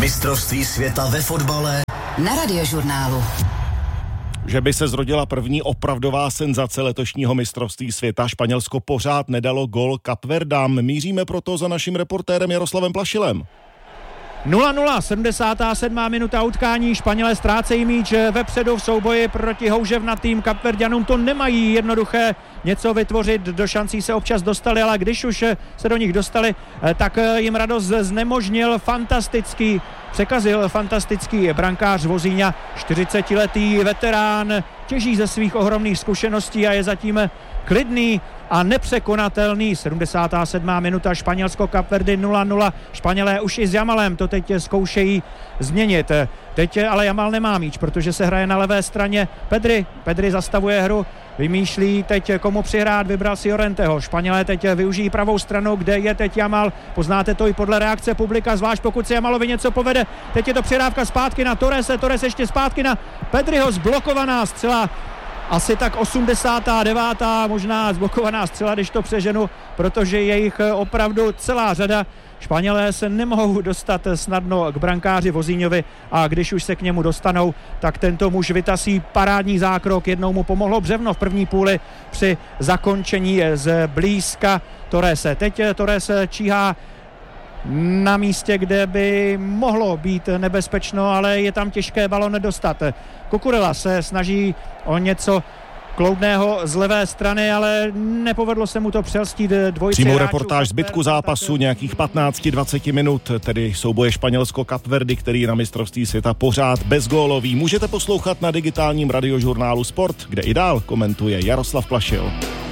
Mistrovství světa ve fotbale na Radiožurnálu. Že by se zrodila první opravdová senzace letošního mistrovství světa, Španělsko pořád nedalo gól Kapverdám. Míříme proto za naším reportérem Jaroslavem Plašilem. 0-0, 77. minuta utkání, Španělé ztrácejí míč vepředu v souboji proti houževnatým Kapverďanům. To nemají jednoduché něco vytvořit, do šancí se občas dostali, ale když už se do nich dostali, tak jim radost znemožnil překazil fantastický brankář Vozíňa, 40-letý veterán, těží ze svých ohromných zkušeností a je zatím klidný a nepřekonatelný. 77. minuta, Španělsko Kapverdy 0-0. Španělé už i s Jamalem to teď zkoušejí změnit. Teď ale Jamal nemá míč, protože se hraje na levé straně. Pedri zastavuje hru, vymýšlí teď komu přihrát, vybral si Llorenteho. Španělé teď využijí pravou stranu, kde je teď Jamal. Poznáte to i podle reakce publika, zvlášť pokud se Jamalovi něco povede. Teď je to přihrávka zpátky na Torrese, Torres ještě zpátky na Pedriho, zblokovaná střela. Asi tak 89. možná zblokovaná střela, když to přeženu, protože je jich opravdu celá řada. Španělé se nemohou dostat snadno k brankáři Vozíňovi a když už se k němu dostanou, tak tento muž vytasí parádní zákrok. Jednou mu pomohlo břevno v první půli při zakončení z blízka Torrese. Teď Torres číhá na místě, kde by mohlo být nebezpečno, ale je tam těžké balon dostat. Cucurella se snaží o něco kloudného z levé strany, ale nepovedlo se mu to přelstít dvojici. Přímou reportáž zbytku zápasu nějakých 15-20 minut, tedy souboje Španělsko-Kapverdy, který je na mistrovství světa pořád bezgólový. Můžete poslouchat na digitálním radiožurnálu Sport, kde i dál komentuje Jaroslav Plašil.